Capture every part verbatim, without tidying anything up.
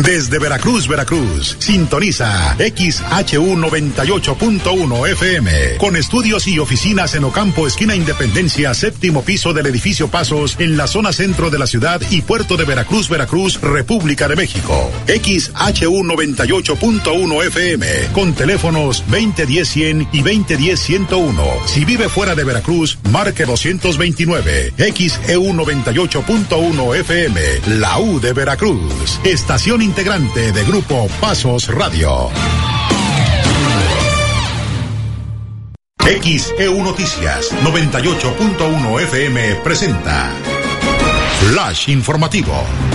Desde Veracruz, Veracruz, sintoniza X H U noventa y ocho punto uno F M, con estudios y oficinas en Ocampo, esquina Independencia, séptimo piso del edificio Pasos, en la zona centro de la ciudad y puerto de Veracruz, Veracruz, República de México. X H U noventa y ocho punto uno F M, con teléfonos veinte diez cien y veinte diez ciento uno. Si vive fuera de Veracruz, marque doscientos veintinueve. X E U noventa y ocho punto uno F M, la U de Veracruz. Estación integrante de Grupo Pasos Radio. X E U Noticias noventa y ocho punto uno F M presenta Flash Informativo.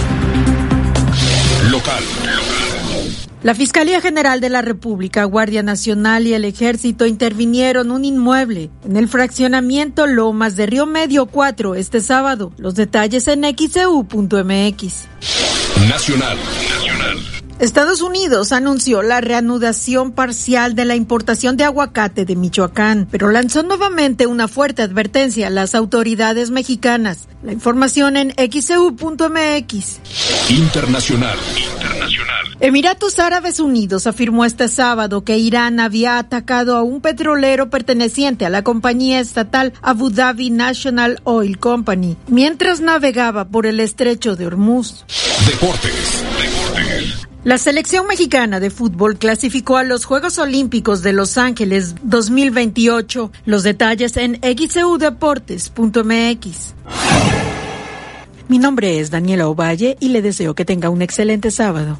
Local. La Fiscalía General de la República, Guardia Nacional y el Ejército intervinieron un inmueble en el fraccionamiento Lomas de Río Medio cuatro este sábado. Los detalles en X E U punto M X. Nacional. Nacional. Estados Unidos anunció la reanudación parcial de la importación de aguacate de Michoacán, pero lanzó nuevamente una fuerte advertencia a las autoridades mexicanas. La información en X E U punto M X. Internacional. Internacional. Emiratos Árabes Unidos afirmó este sábado que Irán había atacado a un petrolero perteneciente a la compañía estatal Abu Dhabi National Oil Company mientras navegaba por el estrecho de Hormuz. Deportes. Deportes. La selección mexicana de fútbol clasificó a los Juegos Olímpicos de Los Ángeles dos mil veintiocho. Los detalles en X E U deportes punto M X. Mi nombre es Daniela Ovalle y le deseo que tenga un excelente sábado.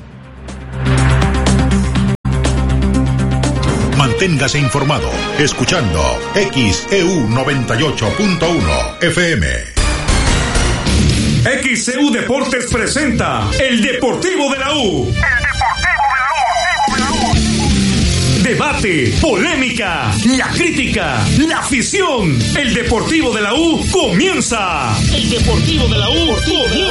Manténgase informado escuchando X E U noventa y ocho punto uno F M. X E U Deportes presenta El Deportivo de la U. El Deportivo de la U. Debate, polémica, la crítica, la afición. El Deportivo de la U comienza. El Deportivo de la U comienza.